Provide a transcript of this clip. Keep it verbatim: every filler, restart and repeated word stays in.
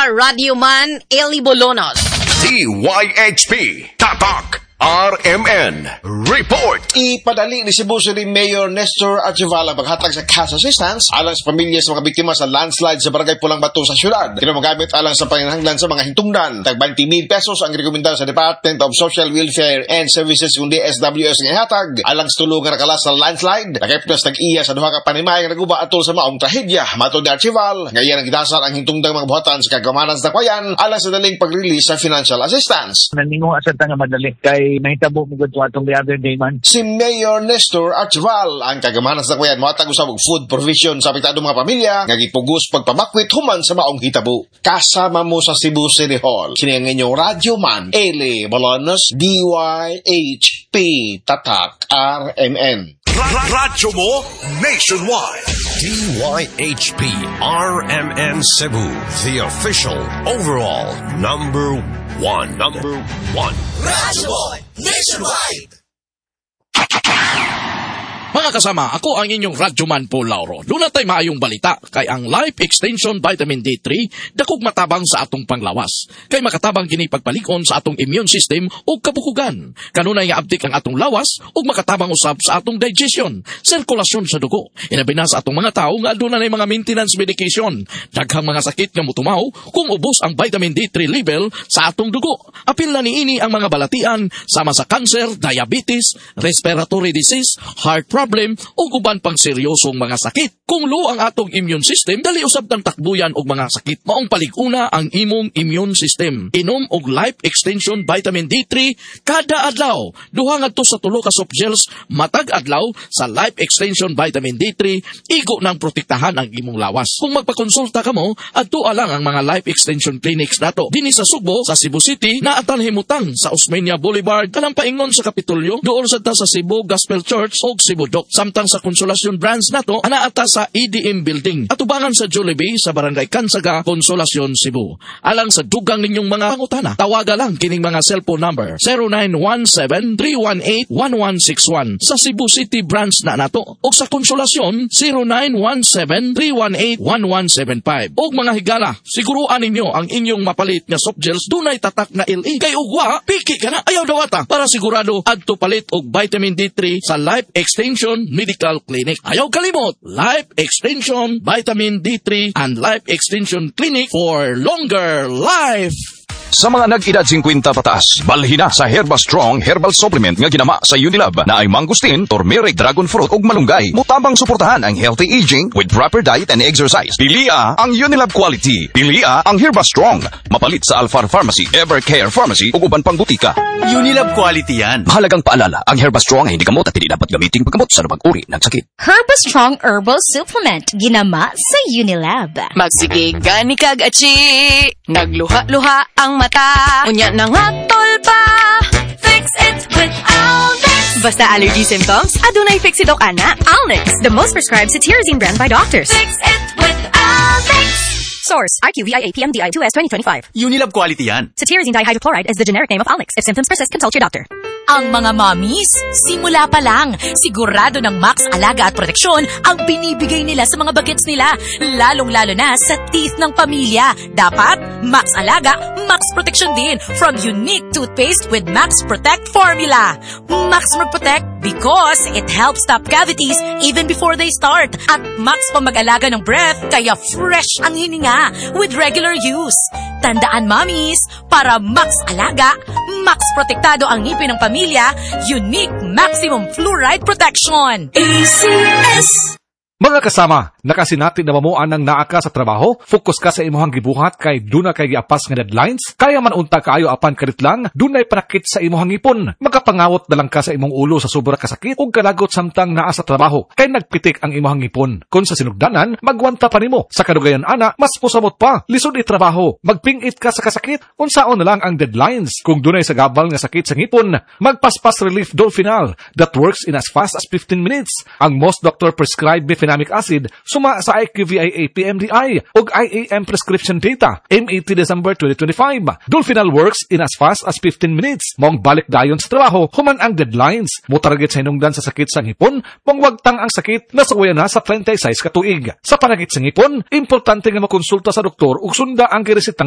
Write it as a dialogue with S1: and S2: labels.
S1: Radioman Eli Bolonos.
S2: D Y H P Tatak R M N Report.
S3: Ipadali ni Cebu City Mayor Nestor Archivala maghatag sa cash assistance alang sa pamilya sa mga biktima sa landslide sa Barangay Pulang Bato sa syudad. Kinamagamit alang sa panginahanglan sa mga hintungdan. Tag twenty mil pesos ang rekomendado sa Department of Social Welfare and Services kundi S W S nga ihatag alang sa tulungan nakalas sa landslide. Nakipnas tag-iya sa duha ka panimay nga naguba atol sa maong trahedya. Matod ni Archival, ngayon ang gidasal ang hintungdang mga buhatan sa kagamanan sa Dakwayan alang sa daling pag-release sa financial assistance.
S4: Naningo asad nga madali kay nahitabo mo gud atong the other day man.
S3: Si Mayor Nestor Archival ang kagamanan sa Dakwayan mohatag usab og food provision sa apektadong mga pamilya nga gipugos pagpamakwit human sa maong hitabo. Kasama mo sa Cebu City Hall kini ang inyong Radioman Eli Bolonos D Y H P Tatak R M N.
S2: Radyo mo nationwide. D Y H P R M N Cebu, the official overall number one. Number one.
S5: Radyo mo nationwide.
S6: Mga kasama, ako ang inyong Radyoman Paul Lauro. Doon tayo maayong balita kay ang Life Extension Vitamin D three dakog matabang sa atong panglawas. Kay makatabang kini pagpalikon sa atong immune system o kabukugan. Kanunay nga abdik ang atong lawas o makatabang usab sa atong digestion, sirkulasyon sa dugo. Inabi na sa atong mga tao nga doon na mga maintenance medication. Daghang mga sakit nga mutumaw kung ubos ang vitamin D three level sa atong dugo. Apil na niini ang mga balatian sama sa cancer, diabetes, respiratory disease, heart problem, problem o uban pang seryosong mga sakit. Kung low ang atong immune system, dali usab tang takbuyan og mga sakit. Maong palig-una ang imong immune system. Inom og Life Extension Vitamin D three kada adlaw. Duha ngadto sa tulo ka soft gels matag adlaw sa Life Extension Vitamin D three, igo nang protektahan ang imong lawas. Kung magpakonsulta kamo, adto lang ang mga Life Extension clinics nato. Dinhi sa Subo, sa Cebu City, naatan himutang sa Osmeña Boulevard, kanang paingon sa Kapitolyo, dool sa ta sa Cebu Gospel Church o Cebu Doc. Samtang sa Konsolasyon branch nato, anaata sa E D M Building. Atubangan sa Jollibee sa Barangay Kansaga, Konsolasyon, Cebu. Alang sa dugang ninyong mga pangutana, tawaga lang kining mga cellphone number zero nine one seven, three one eight, one one six one sa Cebu City branch na nato. O sa Konsolasyon, zero nine one seven, three one eight, one one seven five. O mga higala, siguruan ninyo ang inyong mapalit nga soft gels dunay tatak na L E. Kay ugwa, piki ka na, ayaw dawata para sigurado adto palit og vitamin D three sa Life Extension Medical Clinic. Ayaw kalimot, Life Extension Vitamin D three and Life Extension Clinic for longer life.
S7: Sa mga nag-edad fifty pataas, balhin na sa Herba Strong Herbal Supplement nga ginama sa Unilab na ay mangustin, turmeric, dragon fruit ug malunggay. Mutabang suportahan ang healthy aging with proper diet and exercise. Pilia ang Unilab quality. Pilia ang Herba Strong. Mapalit sa Alfar Pharmacy, Evercare Pharmacy ug uban pang butika.
S8: Unilab quality yan.
S7: Mahalagang paalala, ang Herba Strong ay hindi gamot at hindi dapat gamitin paggamot sa anumang uri ng sakit.
S9: Herba Strong Herbal Supplement ginama sa Unilab.
S10: Magsige gani kag achi, nagluha-luha ang mata. Unya nang hatol pa. Fix it with Alnex.
S11: Basta allergy symptoms, adunay fix it ok ana. Alnex, the most prescribed cetirizine brand by doctors.
S10: Fix it with Alnex.
S11: Source, I Q V I A P M D I two S twenty twenty-five.
S8: Unilab quality yan.
S11: Cetirizine dihydrochloride is the generic name of Alnex. If symptoms persist, consult your doctor.
S12: Ang mga mommies, simula pa lang, sigurado ng Max Alaga at Proteksyon ang binibigay nila sa mga bagets nila, lalong-lalo na sa teeth ng pamilya. Dapat, Max Alaga, Max Proteksyon din from unique toothpaste with Max Protect formula. Max Protect because it helps stop cavities even before they start. At Max pa mag-alaga ng breath, kaya fresh ang hininga with regular use. Tandaan, mommies, para Max Alaga, Max Protektado ang ngipin ng pamilya, unique maximum fluoride protection. A C S.
S13: Mga kasama, nakasinati na mamuan ng naa ka sa trabaho, focus ka sa imuhang gibuhat kay duna kay giapas nga deadlines, kaya man unta kaayo apan karit lang, dunay panakit sa imuhang ipon. Magapangawot na lang ka sa imong ulo sa sobra ka sakit ug kalagot samtang naa sa trabaho, kay nagpitik ang imuhang ipon. Kung sa sinugdanan, magwanta pa nimo. Sa kadugayan ana, mas pusamot pa, lisod i trabaho, magpingit ka sa kasakit, unsaon na lang ang deadlines. Kung dunay sa gabal nga sakit sa ngipon, magpaspas relief Dolphinal that works in as fast as fifteen minutes. Ang most doctor prescribed bifenamic acid suma sa I Q V I A P M D I ug I A M prescription data M eighty December twenty twenty-five. Dolphinal works in as fast as fifteen minutes. Mong balik dayon sa trabaho human ang deadlines. Mo target sa hinungdan sa sakit sa ngipon, mong wagtang ang sakit na suwaya na sa thirty-six ka tuig. Sa panakit sa ngipon, importante nga makonsulta sa doktor ug sunda ang giresitang